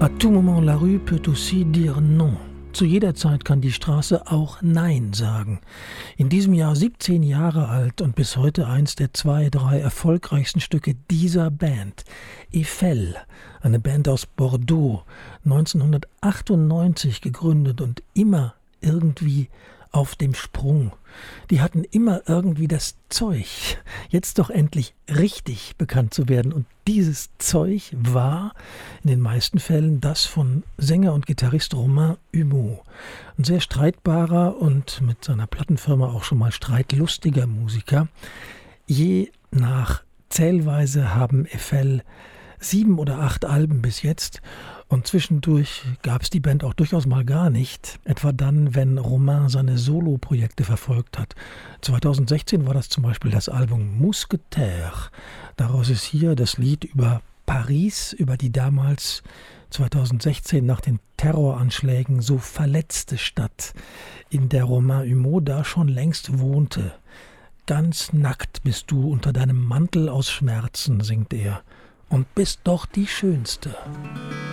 À tout moment, la rue peut aussi dire non. Zu jeder Zeit kann die Straße auch Nein sagen. In diesem Jahr 17 Jahre alt und bis heute eins der 2, 3 erfolgreichsten Stücke dieser Band. Eiffel, eine Band aus Bordeaux, 1998 gegründet und immer irgendwie auf dem Sprung. Die hatten immer irgendwie das Zeug, jetzt doch endlich richtig bekannt zu werden. Und dieses Zeug war in den meisten Fällen das von Sänger und Gitarrist Romain Humeau. Ein sehr streitbarer und mit seiner Plattenfirma auch schon mal streitlustiger Musiker. Je nach Zählweise haben Eiffel 7 oder 8 Alben bis jetzt. Und zwischendurch gab es die Band auch durchaus mal gar nicht. Etwa dann, wenn Romain seine Solo-Projekte verfolgt hat. 2016 war das zum Beispiel das Album Mousquetaire. Daraus ist hier das Lied über Paris, über die damals 2016 nach den Terroranschlägen so verletzte Stadt, in der Romain Humeau da schon längst wohnte. Ganz nackt bist du unter deinem Mantel aus Schmerzen, singt er. Und bist doch die Schönste.